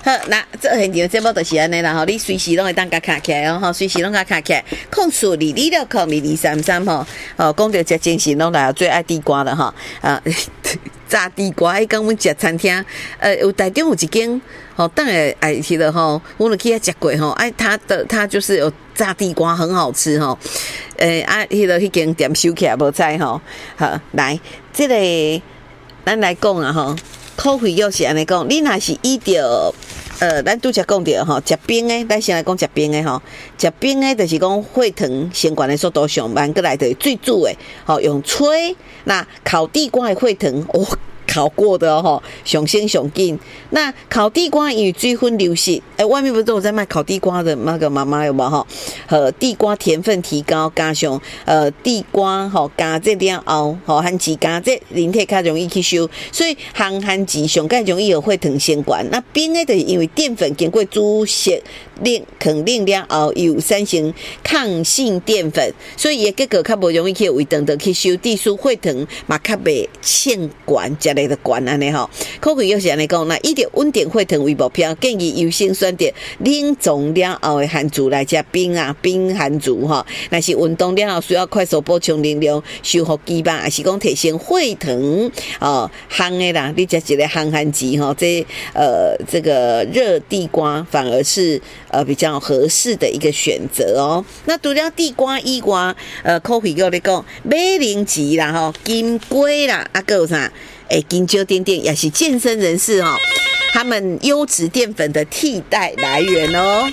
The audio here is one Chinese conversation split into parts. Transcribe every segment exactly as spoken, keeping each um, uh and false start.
好，那这现场节目就是安尼啦吼，你随时拢会当甲卡起来哦，吼，随时拢甲卡起来。控诉你你了控你二三三吼，哦，讲到食精神拢来最爱地瓜了哈啊。炸地瓜，迄讲阮食餐厅，呃，有台中有一间，吼、哦，当然爱去了吼，我就去遐食过吼，哎，他的他就是有炸地瓜，很好吃吼，诶、呃，啊，迄个迄间店收起来无知吼，好，来，这个咱来讲啊吼，口味又是安尼讲，你若是依着。呃，咱拄则讲着吼，食冰诶，咱先来讲食冰诶吼，食冰诶就是讲血糖升悬诶速度上慢，过来就是最主诶，吼用吹，那烤地瓜诶血糖哦。烤过的哦，上新上紧。那烤地瓜因为水分流失，哎，外面不是都有在卖烤地瓜的那个妈妈有无哈？呃，地瓜甜分提高，加上呃地瓜吼加这了后，吼含脂加这人体较容易吸收，所以含含脂上较容易有血糖升悬。那冰的就是因为淀粉经过煮熟冷肯冷了后，有产生抗性淀粉，所以也结果较无容易去胃肠道吸收，致使血糖嘛较袂升悬。的管安尼吼，口味又是安尼讲，那以着稳定血糖为目标，建议优先选择冷冻了后的番薯来食冰啊，冰番薯吼。那是运动了后需要快速补充能量、修复肌肉，还是讲提升血糖哦，烘的啦，你食一个烘番薯吼，这呃这个热地瓜反而是呃比较合适的一个选择哦。那除了地瓜以外，呃，口味又咧讲马铃薯啦吼，金龟啦，啊，还有啥？诶，金蕉点点也是健身人士哦，他们优质淀粉的替代来源哦。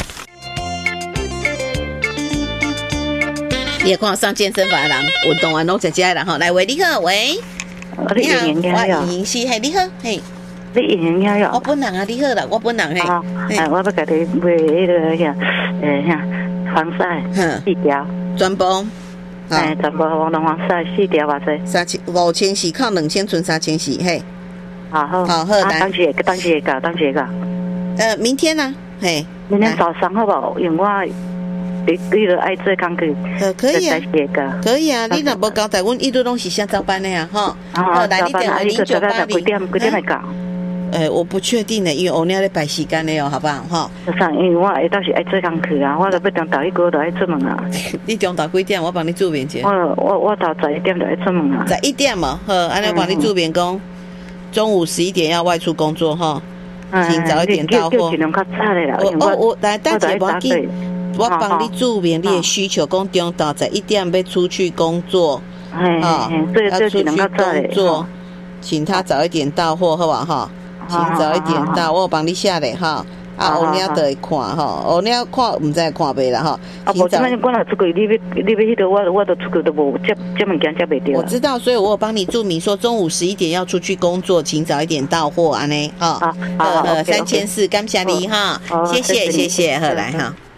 你也看上健身房的人，运动完拢在家人哈，来喂，你好，喂， 你好， 我莹是嘿，你好，嘿， 你莹莹有， 我本人啊，你好啦，我本人嘿， 哦，哎，我要甲你买迄个啥，诶啥防晒四条， 全部。 哎，全部黄龙黄晒四条偌济， 三千五千四，靠两千存三千四，嘿。 好好， 好，好，来， 当时当时会到，当时会到。 呃，明天呢？嘿， 明天早上好不好？因为我你你都爱做工具， 呃，可以啊，可以啊，你若无交代，阮一直拢是先早班的呀，哈。 好，来，你电话零九八零，几点几点会到？ 诶，我不确定的，因为我那咧排时间的哦，好不好？哈。 上，因为我下倒是爱做工课啊，我都要中昼一个都爱出门啊。 你中昼几点？我帮你注明者。 我我我到十一点就爱出门啊。 十一点嘛，好，安尼帮你注明讲，中午十一点要外出工作哈，请早一点到货。 尽量较早的啦。 我我我来，大姐我给，我帮你注明你的需求，讲中昼十一点要出去工作， 啊， 要出去工作，请他早一点到货，好不好哈？请早一点到，我有帮你写咧哈。啊，后鸟就会看吼，后鸟看唔知看袂啦哈。 啊，无即摆我若出去，你要你要迄个我我都出去都无接接物件接袂到。 我知道，所以我有帮你注明说中午十一点要出去工作，请早一点到货安尼哈。 好，好， 三千四，感谢你哈，谢谢谢谢，好来哈。